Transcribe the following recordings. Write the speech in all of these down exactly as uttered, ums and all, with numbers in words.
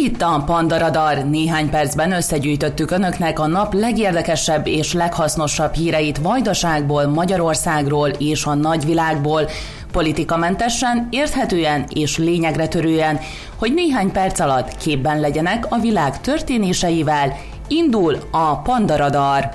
Itt a Panda Radar. Néhány percben összegyűjtöttük önöknek a nap legérdekesebb és leghasznosabb híreit Vajdaságból, Magyarországról és a nagyvilágból, politikamentesen, érthetően és lényegre törően, hogy néhány perc alatt képben legyenek a világ történéseivel. Indul a Panda Radar.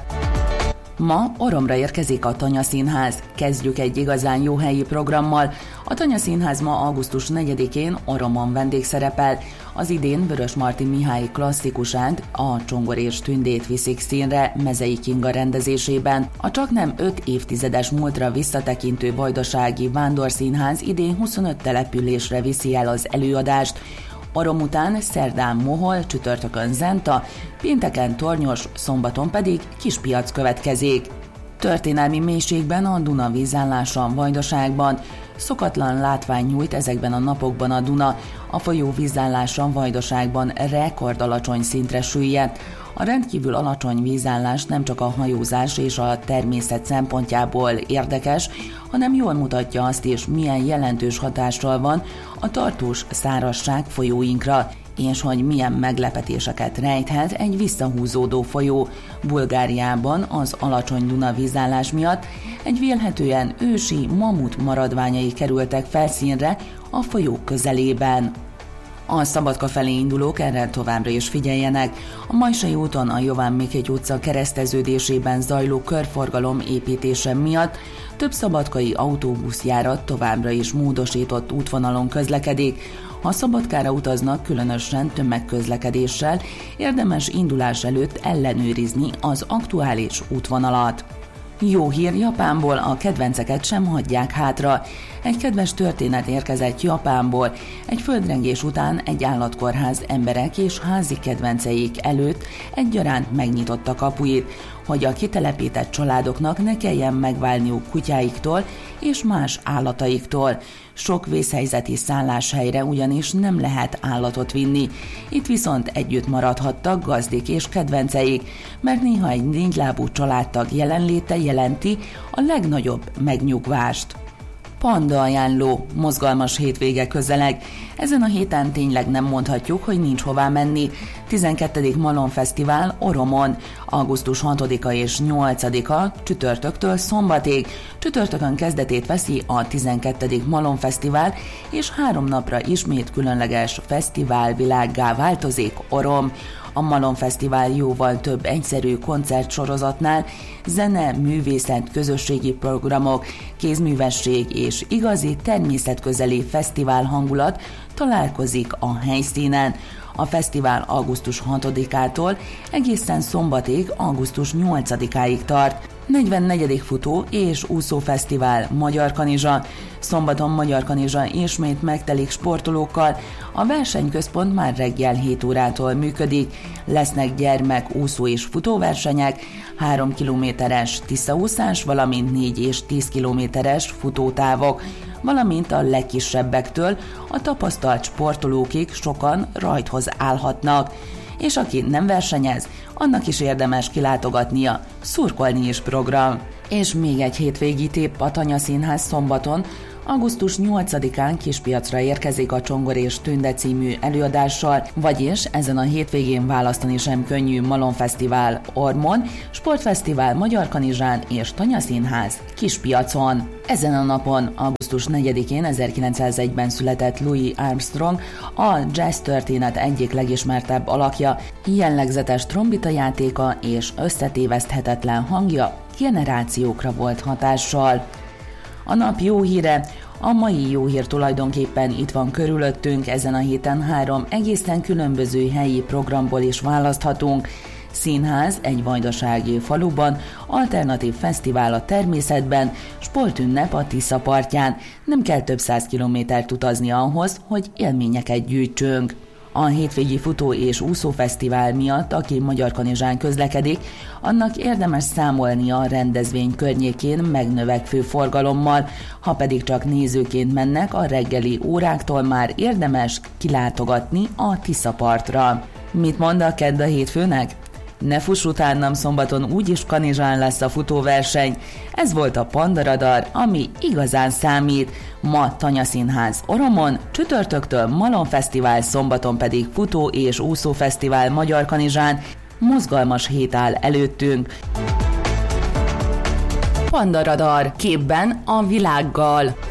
Ma Oromra érkezik a Tanya Színház. Kezdjük egy igazán jó helyi programmal. A Tanya Színház ma augusztus negyedikén Oromon vendégszerepel. Az idén Vörösmarty Mihály klasszikusát, a Csongor és Tündét viszik színre Mezei Kinga rendezésében. A csaknem öt évtizedes múltra visszatekintő vajdasági vándorszínház idén huszonöt településre viszi el az előadást. Orom után szerdán Mohol, csütörtökön Zenta, pénteken Tornyos, szombaton pedig Kispiac következik. Történelmi mélységben a Duna vízállása Vajdaságban. Szokatlan látvány nyújt ezekben a napokban a Duna. A folyó vízállása Vajdaságban rekord alacsony szintre süllyedt. A rendkívül alacsony vízállás nem csak a hajózás és a természet szempontjából érdekes, hanem jól mutatja azt is, milyen jelentős hatással van a tartós szárazság folyóinkra, és hogy milyen meglepetéseket rejthet egy visszahúzódó folyó. Bulgáriában az alacsony Duna vízállás miatt egy vélhetően ősi mamut maradványai kerültek felszínre a folyó közelében. A Szabadka felé indulók erre továbbra is figyeljenek. A Majsai úton a Jován Mikéty utca kereszteződésében zajló körforgalom építése miatt több szabadkai autóbuszjárat továbbra is módosított útvonalon közlekedik. Ha Szabadkára utaznak, különösen tömegközlekedéssel, érdemes indulás előtt ellenőrizni az aktuális útvonalat. Jó hír Japánból, a kedvenceket sem hagyják hátra. Egy kedves történet érkezett Japánból. Egy földrengés után egy állatkórház emberek és házi kedvenceik előtt egyaránt megnyitotta kapuit, hogy a kitelepített családoknak ne kelljen megválniuk kutyáiktól és más állataiktól. Sok vészhelyzeti szálláshelyre ugyanis nem lehet állatot vinni. Itt viszont együtt maradhattak gazdik és kedvenceik, mert néha egy négylábú családtag jelenléte jelenti a legnagyobb megnyugvást. Panda ajánló, mozgalmas hétvége közeleg. Ezen a héten tényleg nem mondhatjuk, hogy nincs hová menni. tizenkettedik Malom Fesztivál Oromon, augusztus hatodika és nyolcadika, csütörtöktől szombatig. Csütörtökön kezdetét veszi a tizenkettedik Malom Fesztivál, és három napra ismét különleges fesztiválvilággá változik Orom. A Malom Fesztivál jóval több egyszerű koncertsorozatnál zene, művészet, közösségi programok, kézművesség és igazi természetközeli fesztivál hangulat találkozik a helyszínen. A fesztivál augusztus hatodikától egészen szombatig, augusztus nyolcadikáig tart. negyvennegyedik futó és úszófesztivál Magyar-Kanizsa. Szombaton Magyar-Kanizsa ismét megtelik sportolókkal. A versenyközpont már reggel hét órától működik. Lesznek gyermek, úszó és futóversenyek, három kilométeres tiszaúszás, valamint négy és tíz kilométeres futótávok, valamint a legkisebbektől a tapasztalt sportolókig sokan rajthoz állhatnak. És aki nem versenyez, annak is érdemes kilátogatnia, szurkolni is program. És még egy hétvégi tipp, a Tanya Színház szombaton, augusztus nyolcadikán Kispiacra érkezik a Csongor és Tünde című előadással, vagyis ezen a hétvégén választani sem könnyű Malom Fesztivál Ormon, Sportfesztivál Magyar-Kanizsán és Tanya Színház Kispiacon. Ezen a napon, augusztus negyedikén ezerkilencszázegyben született Louis Armstrong, a jazz történet egyik legismertebb alakja, jellegzetes trombitajátéka és összetéveszthetetlen hangja generációkra volt hatással. A nap jó híre, a mai jó hír tulajdonképpen itt van körülöttünk, ezen a héten három egészen különböző helyi programból is választhatunk. Színház egy vajdasági faluban, alternatív fesztivál a természetben, sportünnep a Tisza partján. Nem kell több száz kilométert utazni ahhoz, hogy élményeket gyűjtsünk. A hétvégi futó- és úszófesztivál miatt, aki Magyar-Kanizsán közlekedik, annak érdemes számolnia a rendezvény környékén megnövekvő forgalommal, ha pedig csak nézőként mennek, a reggeli óráktól már érdemes kilátogatni a Tisza partra. Mit mond a kedd a hétfőnek? Ne fuss utánam szombaton úgyis Kanizsán lesz a futóverseny. Ez volt a Panda Radar, ami igazán számít. Ma Tanyaszínház Oromon, csütörtöktől Malom Fesztivál, szombaton pedig Futó és Úszó Fesztivál Magyarkanizsán. Mozgalmas hét áll előttünk. Panda Radar, képben a világgal.